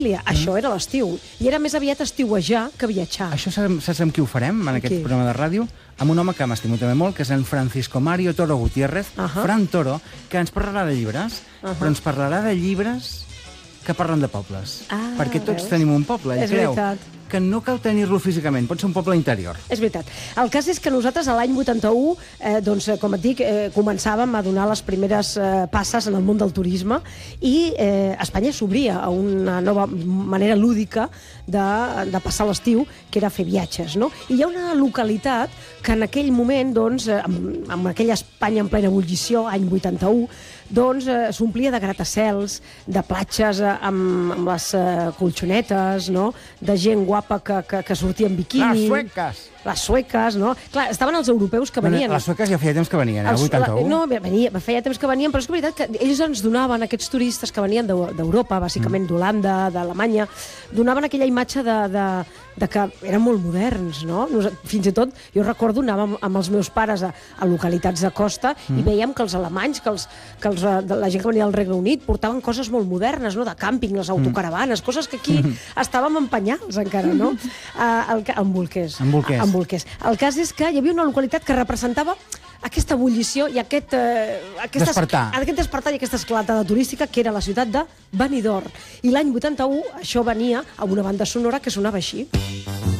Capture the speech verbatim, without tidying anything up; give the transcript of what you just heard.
Això era l'estiu. I era més aviat estiuejar que viatjar. Això saps amb qui ho farem, en aquest programa de ràdio? Amb un home que m'estimo també molt, que és en Francisco Mario Toro Gutiérrez, Fran Toro, que ens parlarà de llibres, però ens parlarà de llibres que parlen de pobles. Perquè tots tenim un poble, ell creu que no cal tenir-lo físicament, pot ser un poble interior. És veritat. El cas és que nosaltres a l'any vuitanta-u, doncs, com et dic, començàvem a donar les primeres passes en el món del turisme i Espanya s'obria a una nova manera lúdica de passar l'estiu, que era fer viatges, no? I hi ha una localitat que en aquell moment, doncs, amb aquella Espanya en plena ebullició, any vuitanta-u, doncs s'omplia de gratacels, de platges amb les colxonetes, no?, de gent guapa que sortia en biquini. Les sueques! Les sueques, no? Clar, estaven els europeus que venien... Les sueques ja feia temps que venien, eh? El vuitanta-u. No, feia temps que venien, però és veritat que ells ens donaven, aquests turistes que venien d'Europa, bàsicament d'Holanda, d'Alemanya, donaven aquella imatge de que eren molt moderns, no? Fins i tot, jo recordo, anàvem amb els meus pares a localitats de costa i veiem que els alemanys, que la gent que venia del Regne Unit portaven coses molt modernes, no?, de càmping, les autocaravanes, coses que aquí estàvem en penyals encara, no? En bolquers. En bolquers. bolquers. El cas és que hi havia una localitat que representava aquesta ebullició i aquest despertar aquest despertar i aquesta esclatada turística, que era la ciutat de Benidorm. I l'any vuitanta-u això venia amb una banda sonora que sonava així.